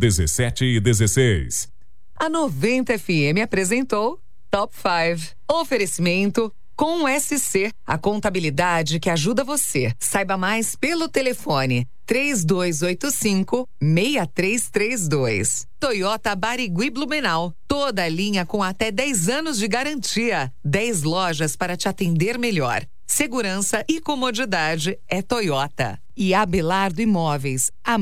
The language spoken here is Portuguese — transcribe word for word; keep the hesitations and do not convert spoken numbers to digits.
dezessete e dezesseis. A noventa F M apresentou Top cinco. Oferecimento com S C, a contabilidade que ajuda você. Saiba mais pelo telefone três dois oito cinco, seis três três dois. Toyota Barigui Blumenau. Toda a linha com até dez anos de garantia. dez lojas para te atender melhor. Segurança e comodidade é Toyota. E Abelardo Imóveis. A